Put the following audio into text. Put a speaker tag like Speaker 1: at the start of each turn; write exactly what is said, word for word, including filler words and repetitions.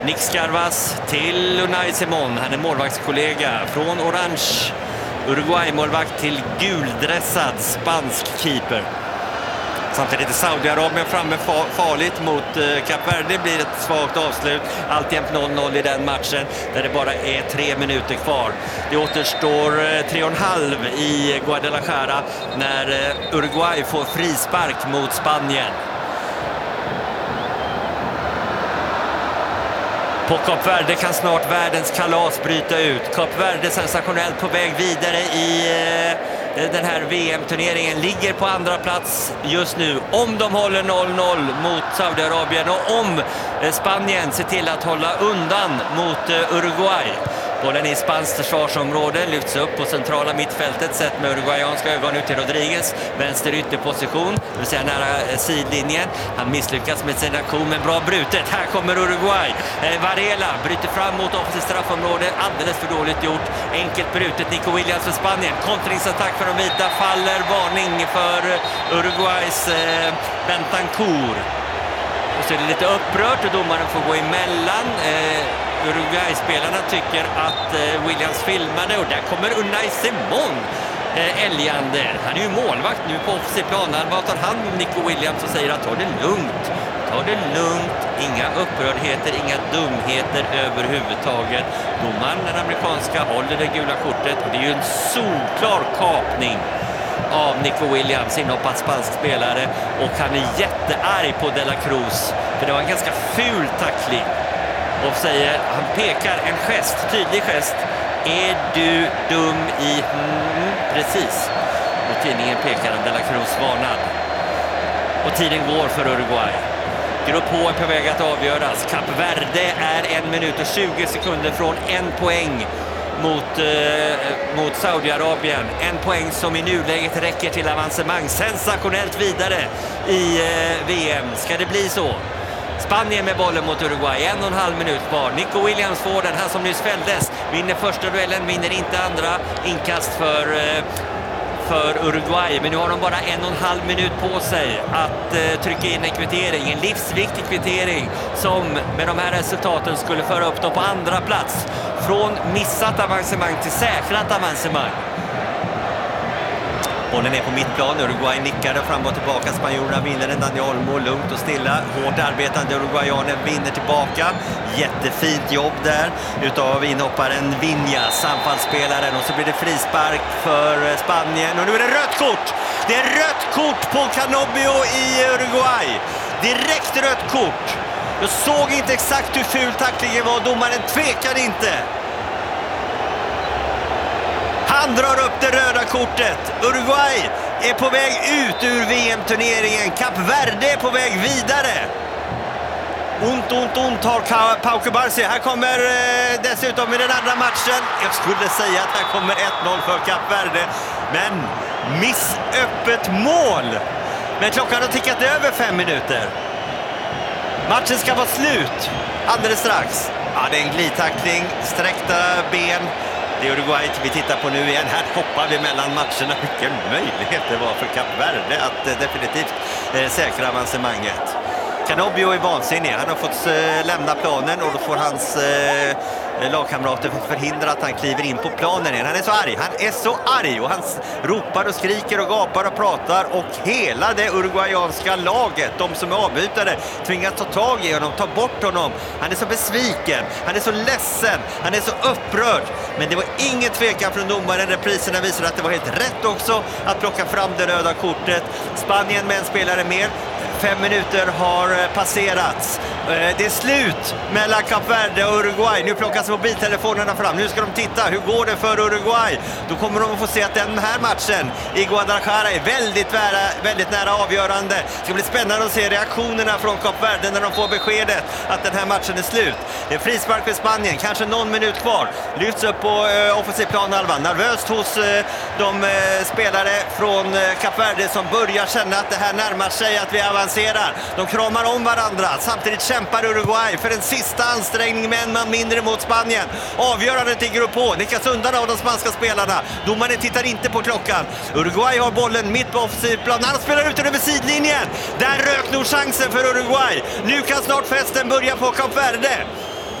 Speaker 1: Nick Scarvas till Unai Simon. Han är målvaktskollega från orange Uruguay-målvakt till guldressad spansk keeper. Samtidigt är Saudiarabien framme farligt mot Kap Verde. Det blir ett svagt avslut. Alltjämt noll noll i den matchen där det bara är tre minuter kvar. Det återstår tre och en halv i Guadalajara när Uruguay får frispark mot Spanien. På Kap Verde kan snart världens kalas bryta ut. Kap Verde sensationellt på väg vidare i den här V M-turneringen. Ligger på andra plats just nu. Om de håller noll noll mot Saudiarabien och om Spanien ser till att hålla undan mot Uruguay. Bollen i spanskt försvarsområde lyfts upp på centrala mittfältet sett med uruguayanska ögon ut till Rodriguez. Vänster ytterposition, det vill säga nära sidlinjen. Han misslyckas med sin aktion men bra brutet. Här kommer Uruguay. Eh, Varela bryter fram mot offensivt straffområde. Alldeles för dåligt gjort. Enkelt brutet. Nico Williams för Spanien. Kontringsattack för de vita. Faller varning för Uruguays eh, Bentancur. Och så är det lite upprört och domaren får gå emellan. Eh, Uruguay-spelarna tycker att eh, Williams filmade och där kommer Unai Simon eh, älgande. Han är ju målvakt nu på offensiv plan. Han tar hand om Nico Williams och säger att ta det lugnt. Ta det lugnt. Inga upprördheter, inga dumheter överhuvudtaget. Domaren, den amerikanska, håller det gula kortet och det är ju en solklar kapning av Nico Williams, inhoppad spansk spelare, och han är jättearg på De La Cruz för det var en ganska ful tackling. Och säger, han pekar en gest, tydlig gest. Är du dum i... Mm, precis. Och tidningen pekar en De La Cruz varnad. Och tiden går för Uruguay. Grupp H är på väg att avgöras. Kap Verde är en minut och tjugo sekunder från en poäng mot, eh, mot Saudiarabien. En poäng som i nuläget räcker till avancemang. Sensationellt vidare i eh, V M. Ska det bli så? Spanien med bollen mot Uruguay. En och en halv minut kvar. Nico Williams får den, han som nyss fälldes. Vinner första duellen, vinner inte andra. Inkast för, för Uruguay. Men nu har de bara en och en halv minut på sig att uh, trycka in en kvittering. En livsviktig kvittering som med de här resultaten skulle föra upp dem på andra plats. Från missat avancemang till säkrat avancemang. Bollen är på mittplan. Uruguay nickar fram och tillbaka. Spanjorerna vinner den. Dani Olmo lugnt och stilla. Hårt arbetande uruguayaner vinner tillbaka. Jättefint jobb där utav inhopparen Viñas, anfallsspelaren. Och så blir det frispark för Spanien. Och nu är det rött kort! Det är rött kort på Canobio i Uruguay. Direkt rött kort. Jag såg inte exakt hur ful tacklingen var. Domaren tvekade inte. Han drar upp det röda kortet. Uruguay är på väg ut ur V M-turneringen. Kap Verde är på väg vidare. Ont, ont, ont har Pau Cubarsí. Här kommer eh, dessutom i den andra matchen. Jag skulle säga att här kommer ett noll för Kap Verde. Men missöppet mål. Men klockan har tickat över fem minuter. Matchen ska vara slut alldeles strax. Ja, det är en glidtackling. Sträckta ben. Det är Uruguay vi tittar på nu igen. Här hoppar vi mellan matcherna. Vilken möjlighet det var för Kap Verde att eh, definitivt eh, säkra avancemanget. Canobio är vansinnig. Han har fått eh, lämna planen och då får hans eh, lagkamrater förhindra att han kliver in på planen igen. Han är så arg. Han är så arg och han ropar och skriker och gapar och pratar och hela det uruguayanska laget, de som är avbytare, tvingas ta tag i honom, ta bort honom. Han är så besviken. Han är så ledsen. Han är så upprörd. Men det var ingen tvekan från domaren. Repriserna visar att det var helt rätt också att plocka fram det röda kortet. Spanien med en spelare mer. Fem minuter har passerats. Det är slut mellan Kap Verde och Uruguay. Nu plockas mobiltelefonerna fram. Nu ska de titta. Hur går det för Uruguay? Då kommer de att få se att den här matchen i Guadalajara är väldigt nära, väldigt nära avgörande. Det ska bli spännande att se reaktionerna från Kap Verde när de får beskedet att den här matchen är slut. Det är frispark för Spanien. Kanske någon minut kvar. Lyfts upp på uh, offensiv planhalvan. Nervöst hos uh, de uh, spelare från uh, Kap Verde som börjar känna att det här närmar sig att vi avancerar. De kramar om varandra. Samtidigt kämpar Uruguay för en sista ansträngning med en man mindre mot Spanien. Avgörande till grupp H. Nickas undan av de spanska spelarna. Domaren tittar inte på klockan. Uruguay har bollen mitt på offensivplan. Han spelar ut den över sidlinjen. Där rök nog chansen för Uruguay. Nu kan snart festen börja på Kap Verde.